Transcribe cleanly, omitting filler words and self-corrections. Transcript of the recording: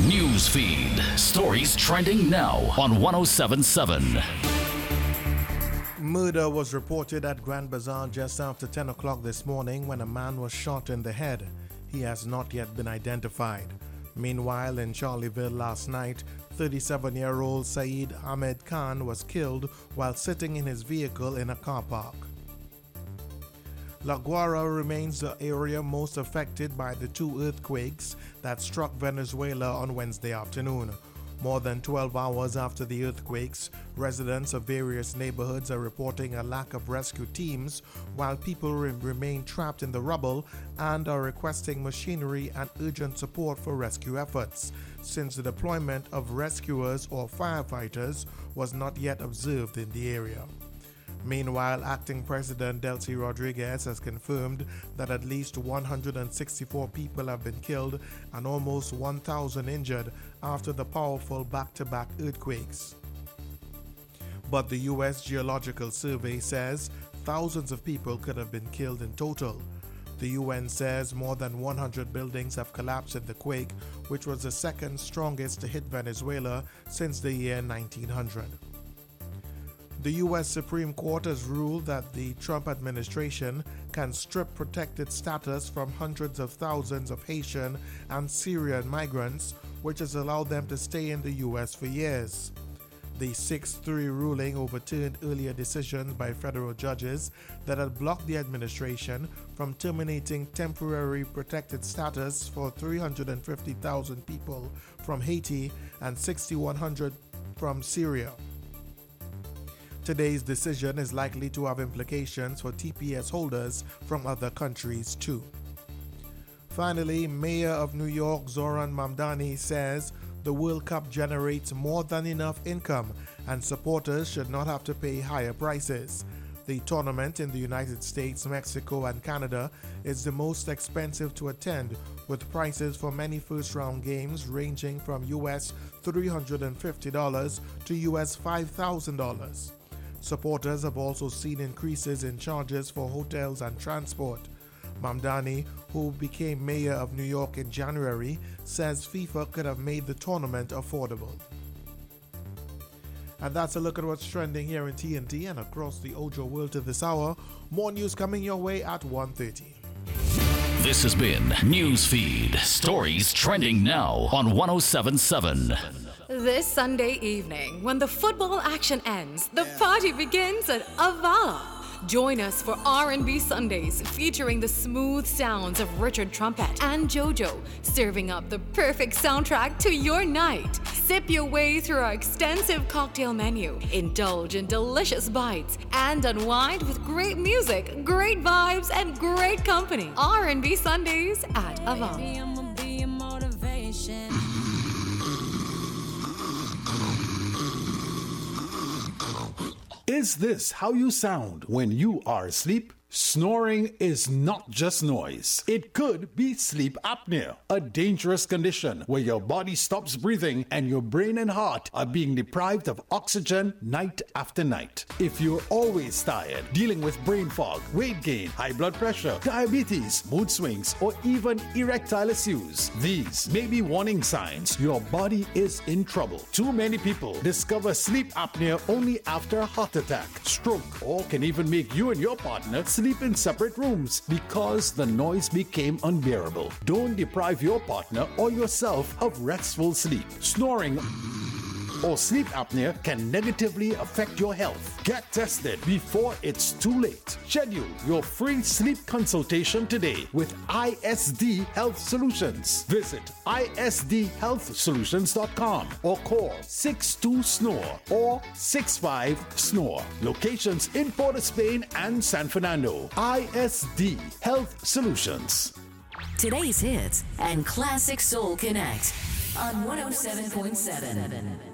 News feed. Stories trending now on 1077. Murder was reported at Grand Bazaar just after 10 o'clock this morning when a man was shot in the head. He has not yet been identified. Meanwhile, in Charleville last night, 37-year-old Saeed Ahmed Khan was killed while sitting in his vehicle in a car park. La Guara remains the area most affected by the two earthquakes that struck Venezuela on Wednesday afternoon. More than 12 hours after the earthquakes, residents of various neighborhoods are reporting a lack of rescue teams, while people remain trapped in the rubble and are requesting machinery and urgent support for rescue efforts, since the deployment of rescuers or firefighters was not yet observed in the area. Meanwhile, Acting President Delcy Rodriguez has confirmed that at least 164 people have been killed and almost 1,000 injured after the powerful back-to-back earthquakes. But the U.S. Geological Survey says thousands of people could have been killed in total. The UN says more than 100 buildings have collapsed in the quake, which was the second strongest to hit Venezuela since the year 1900. The U.S. Supreme Court has ruled that the Trump administration can strip protected status from hundreds of thousands of Haitian and Syrian migrants, which has allowed them to stay in the U.S. for years. The 6-3 ruling overturned earlier decisions by federal judges that had blocked the administration from terminating temporary protected status for 350,000 people from Haiti and 6,100 from Syria. Today's decision is likely to have implications for TPS holders from other countries too. Finally, Mayor of New York Zoran Mamdani says the World Cup generates more than enough income and supporters should not have to pay higher prices. The tournament in the United States, Mexico, and Canada is the most expensive to attend, with prices for many first-round games ranging from US $350 to US $5,000. Supporters have also seen increases in charges for hotels and transport. Mamdani, who became mayor of New York in January, says FIFA could have made the tournament affordable. And that's a look at what's trending here in TNT and across the Ojo world to this hour. More news coming your way at 1:30. This has been Newsfeed. Stories trending now on 1077. This Sunday evening, when the football action ends, the party begins at Avala. Join us for R&B Sundays featuring the smooth sounds of Richard Trumpet and JoJo, serving up the perfect soundtrack to your night. Sip your way through our extensive cocktail menu, indulge in delicious bites, and unwind with great music, great vibes, and great company. R&B Sundays at Avala. Is this how you sound when you are asleep? Snoring is not just noise. It could be sleep apnea, a dangerous condition where your body stops breathing and your brain and heart are being deprived of oxygen night after night. If you're always tired, dealing with brain fog, weight gain, high blood pressure, diabetes, mood swings, or even erectile issues, these may be warning signs your body is in trouble. Too many people discover sleep apnea only after a heart attack, stroke, or can even make you and your partner sleep in separate rooms because the noise became unbearable. Don't deprive your partner or yourself of restful sleep. Snoring or sleep apnea can negatively affect your health. Get tested before it's too late. Schedule your free sleep consultation today with ISD Health Solutions. Visit isdhealthsolutions.com or call 62-SNORE or 65-SNORE. Locations in Port of Spain and San Fernando. ISD Health Solutions. Today's hits and Classic Soul Connect on 107.7.